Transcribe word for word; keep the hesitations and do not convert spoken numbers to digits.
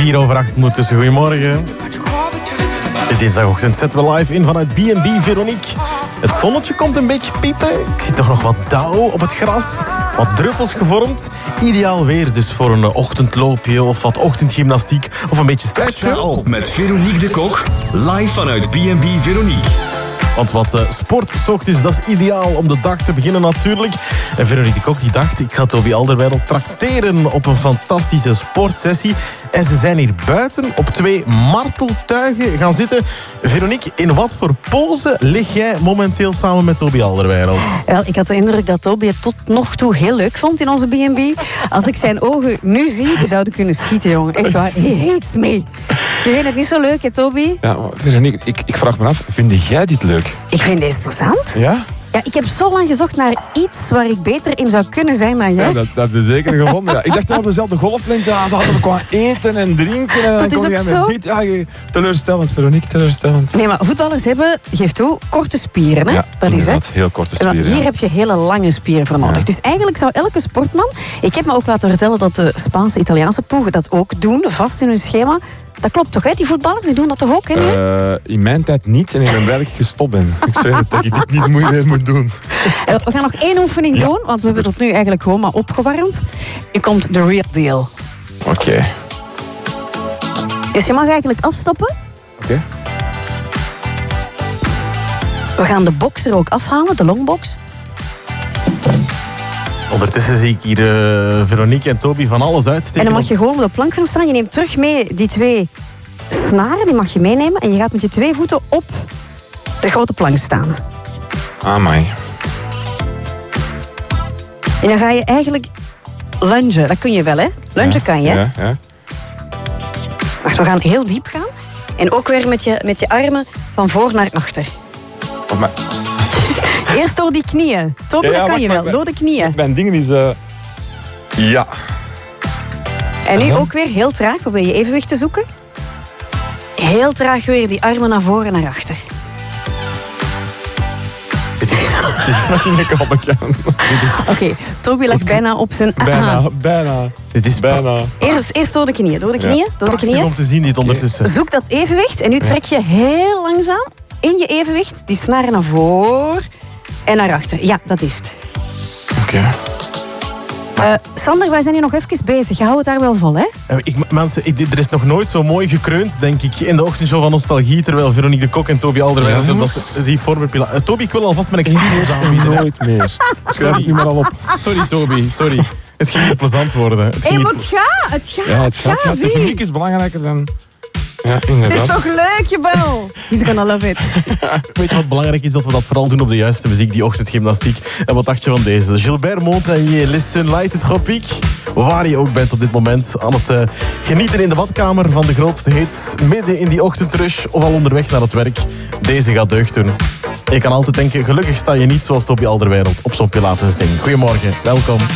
vier over acht ondertussen. Goedemorgen. Dit dinsdagochtend zetten we live in vanuit B en B Veronique. Het zonnetje komt een beetje piepen. Ik zie toch nog wat dauw op het gras. Wat druppels gevormd. Ideaal weer dus voor een ochtendloopje of wat ochtendgymnastiek of een beetje stretchen. Sta op met Veronique de Kok. Live vanuit B en B Veronique. Want wat uh, sport zocht is, dat is ideaal om de dag te beginnen natuurlijk. En Veronique de Kok die dacht, ik ga Toby Alderweireld trakteren op een fantastische sportsessie. En ze zijn hier buiten op twee marteltuigen gaan zitten. Veronique, in wat voor pose lig jij momenteel samen met Toby Alderweireld? Wel, ik had de indruk dat Toby het tot nog toe heel leuk vond in onze B en B. Als ik zijn ogen nu zie, die zouden kunnen schieten, jongen. Echt waar, he hates me. Je vindt het niet zo leuk, hè, Toby? Ja, maar Veronique, ik, ik vraag me af, vind jij dit leuk? Ik vind deze plezant. Ja? Ja, ik heb zo lang gezocht naar iets waar ik beter in zou kunnen zijn dan jij. Ja, dat, dat heb je zeker gevonden. Ja, ik dacht wel op dezelfde golflengte. Ja, ze hadden we qua eten en drinken. En dat is ook zo. Dit, ja, teleurstellend, Veronique, teleurstellend. Nee, maar voetballers hebben, geef toe, korte spieren. Hè? Ja, dat is het. heel korte spieren. Hier ja. heb je hele lange spieren voor nodig. Ja. Dus eigenlijk zou elke sportman... Ik heb me ook laten vertellen dat de Spaanse, Italiaanse ploegen dat ook doen, vast in hun schema. Dat klopt toch, hè? Die voetballers die doen dat toch ook, hè? Uh, in mijn tijd niet en in mijn werk gestopt ben. Ik zweer het dat ik dit niet meer moet doen. We gaan nog één oefening ja. doen, want we hebben tot nu eigenlijk gewoon maar opgewarmd. Nu komt de real deal. Oké. Okay. Dus je mag eigenlijk afstoppen. Oké. Okay. We gaan de box er ook afhalen, de longbox. Ondertussen zie ik hier uh, Veronique en Toby van alles uitsteken. En dan mag je gewoon op de plank gaan staan. Je neemt terug mee die twee snaren, die mag je meenemen. En je gaat met je twee voeten op de grote plank staan. Amai. En dan ga je eigenlijk lungen. Dat kun je wel, hè? Lungen ja, kan je. Ja, ja. Wacht, we gaan heel diep gaan. En ook weer met je, met je armen van voor naar achter. Oh, maar... Eerst door die knieën. Toby, ja, ja, dat kan je wel. Mijn, door de knieën. Mijn ding is... Uh... Ja. En nu uh-huh. ook weer heel traag. Probeer je evenwicht te zoeken. Heel traag weer die armen naar voren en naar achter. Dit is, dit is wat ik al bekend. Oké, okay, Toby lag bijna op zijn... Bijna, bijna. Dit is bijna. Eerst, eerst door de knieën. Door de knieën. Ja. Door de knieën. om te zien dit ondertussen. Zoek dat evenwicht. En nu trek je heel langzaam in je evenwicht die snaren naar voren. En naar achter. Ja, dat is het. Oké. Okay. Uh, Sander, wij zijn hier nog even bezig. Je houdt het daar wel vol, hè? Ik, mensen, ik, er is nog nooit zo mooi gekreund, denk ik, in de ochtendshow van Nostalgie, terwijl Veronique de Kok en Toby Alderweireld ja, dat reformerpila. Uh, Toby, ik wil alvast mijn excuses aanbieden. Nooit meer. Schrijf het nu maar al op. Sorry, Toby, sorry. Het ging niet plezant worden. Het, hey, maar het gaat, het gaat. Ja, het gaat. gaat ja, techniek is belangrijker dan... Ja, het is toch leuk, jebel? He's gonna love it. Weet je wat belangrijk is? Dat we dat vooral doen op de juiste muziek, die ochtendgymnastiek. En wat dacht je van deze? Gilbert Montagnier, Listen Light, het tropiek. Waar je ook bent op dit moment. Aan het uh, genieten in de badkamer van de grootste hits. Midden in die ochtendrush of al onderweg naar het werk. Deze gaat deugd doen. En je kan altijd denken, gelukkig sta je niet zoals Toby Alderweireld op zo'n Pilates ding. Goedemorgen, welkom.